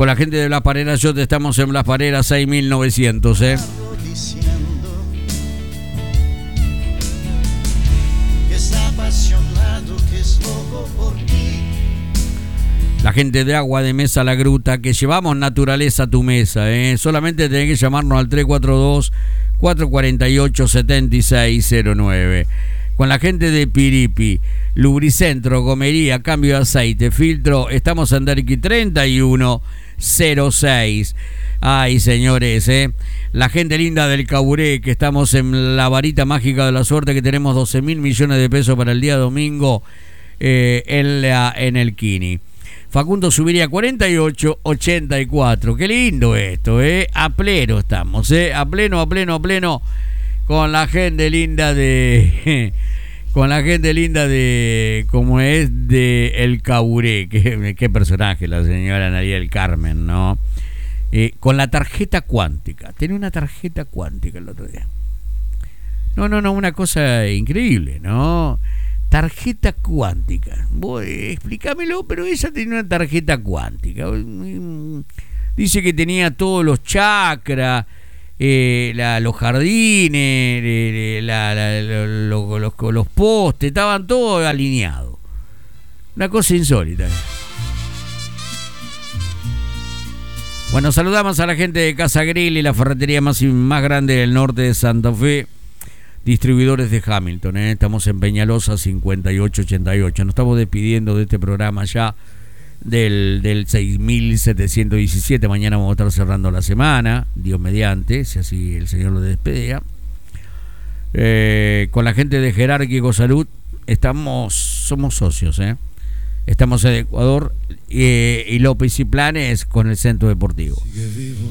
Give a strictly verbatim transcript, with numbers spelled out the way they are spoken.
Con la gente de Blas Parera, yo te estamos en Blas Parera seis mil novecientos, ¿eh? La gente de Agua de Mesa La Gruta, que llevamos naturaleza a tu mesa, ¿eh? Solamente tenés que llamarnos al tres cuatro dos, cuatro cuatro ocho, siete seis cero nueve. Con la gente de Piripi, Lubricentro, Gomería, cambio de aceite, filtro, estamos en Derqui treinta y uno cero seis. Ay, señores, ¿eh? La gente linda del Caburé, que estamos en la varita mágica de la suerte, que tenemos doce mil millones de pesos para el día domingo eh, en, la, en el Kini. Facundo Subiría cuarenta y ocho ochenta y cuatro. Qué lindo esto, ¿eh? A pleno estamos, ¿eh? A pleno, a pleno, a pleno. Con la gente linda de... Con la gente linda de... Como es de El Caburé. Qué, qué personaje la señora Analía del Carmen, ¿no? Eh, con la tarjeta cuántica. Tenía una tarjeta cuántica el otro día. No, no, no, una cosa increíble, ¿no? Tarjeta cuántica. Voy, explícamelo, pero ella tenía una tarjeta cuántica. Dice que tenía todos los chakras, eh, la, los jardines, la, la, la, lo, los, los postes, estaban todos alineados. Una cosa insólita. Bueno, saludamos a la gente de Casa Grill y la ferretería más, más grande del norte de Santa Fe. Distribuidores de Hamilton, ¿eh? Estamos en Peñalosa cincuenta y ocho ochenta y ocho. Nos estamos despidiendo de este programa ya del, del seis mil setecientos diecisiete. Mañana vamos a estar cerrando la semana, Dios mediante, si así el Señor lo despedía. Eh, con la gente de Jerárquico Salud estamos, somos socios, ¿eh? Estamos en Ecuador eh, y López y Planes con el Centro Deportivo.